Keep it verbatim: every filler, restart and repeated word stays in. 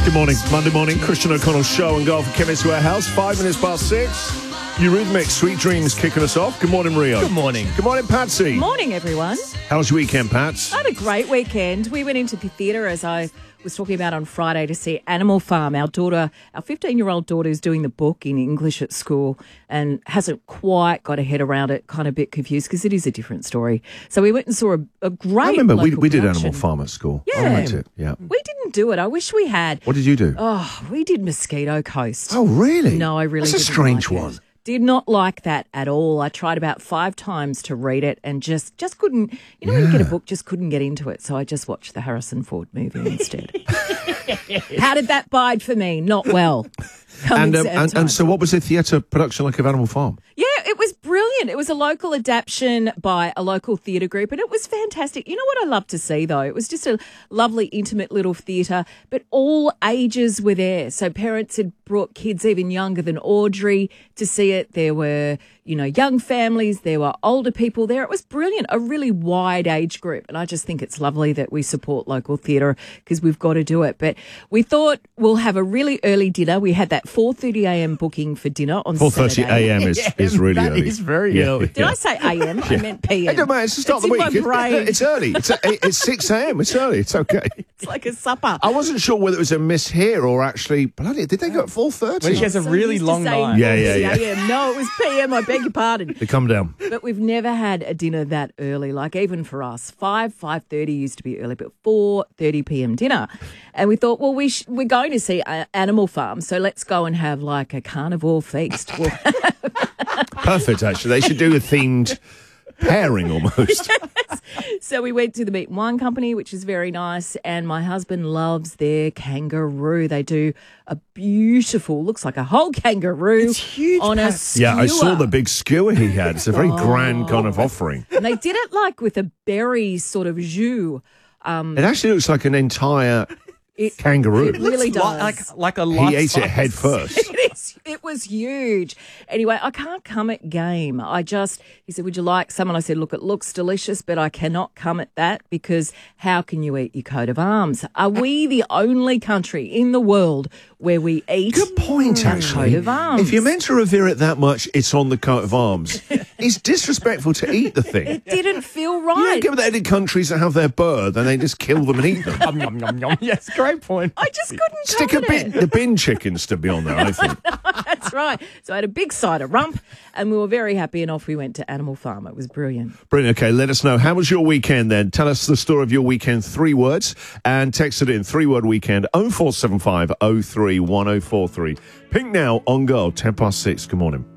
Good morning. Monday morning, Christian O'Connell's show and golf at Chemist Warehouse. Five minutes past six. Eurythmics, Sweet Dreams kicking us off. Good morning, Rio. Good morning. Good morning, Patsy. Morning, everyone. How was your weekend, Pats? I had a great weekend. We went into the theatre, as I was talking about on Friday, to see Animal Farm. Our daughter, our fifteen-year-old daughter is doing the book in English at school and hasn't quite got her head around it, kind of a bit confused because it is a different story. So we went and saw a, a great I remember we, local we did production. Animal Farm at school. Yeah. I liked it, yeah. We didn't do it. I wish we had. What did you do? Oh, we did Mosquito Coast. Oh, really? No, I really That's a didn't strange like one. It. Did not like that at all. I tried about five times to read it and just, just couldn't, you know, when you get a book, just couldn't get into it. So I just watched the Harrison Ford movie instead. How did that bide for me? Not well. And, um, and, and so what was the theatre production like of Animal Farm? Yeah, it was brilliant. It was a local adaptation by a local theatre group and it was fantastic. You know what I love to see, though? It was just a lovely, intimate little theatre, but all ages were there. So parents had brought kids even younger than Audrey to see it. There were, you know, young families. There were older people there. It was brilliant, a really wide age group. And I just think it's lovely that we support local theatre because we've got to do it. But we thought we'll have a really early dinner. We had that four thirty a.m. booking for dinner on four thirty a.m. is, Yeah, is really that early. is very Yeah, early. Did I say A M? I meant P M. It don't matter. It's the start It's of the in week. my brain. It's early. It's, it's six a.m. It's early. It's okay. It's like a supper. I wasn't sure whether it was a miss here or actually, bloody, did they go at four thirty? Well, she has a So really used to long saying night. Yeah, yeah, yeah. four thirty a m. No, it was P M. I beg your pardon. They come down. But we've never had a dinner that early, like even for us. five, five thirty used to be early, but four thirty p.m. dinner. And we thought, well, we sh- we're going to see uh, Animal Farm, so let's go and have like a carnivore feast. We'll Perfect, actually. They should do a themed pairing almost. So we went to the Meat and Wine Company, which is very nice, and my husband loves their kangaroo. They do a beautiful, looks like a whole kangaroo It's huge, on a Pat. skewer. Yeah, I saw the big skewer he had. It's a very grand kind of offering. And they did it like with a berry sort of jus. Um, It actually looks like an entire it, kangaroo. It really Li- does. Like, like a He ate it life-size- head first. It is. It was huge. Anyway, I can't come at game. I just, he said, would you like some? And I said, look, it looks delicious, but I cannot come at that because how can you eat your coat of arms? Are we the only country in the world where we eat Good point, our actually. coat of arms? If you're meant to revere it that much, it's on the coat of arms. It's disrespectful to eat the thing. It didn't feel You right. don't give that in countries that have their bird and they just kill them and eat them. Yum, yum, yum, yum. Yes, great point. I just couldn't Stick come a at bit, it. the bin chickens to be on there, I think. That's right. So I had a big cider rump and we were very happy and off we went to Animal Farm. It was brilliant. Brilliant. Okay, let us know. How was your weekend then? Tell us the story of your weekend, three words, and text it in, three-word weekend, oh four seven five oh three one oh four three. Pink now on Gold, ten past six. Good morning.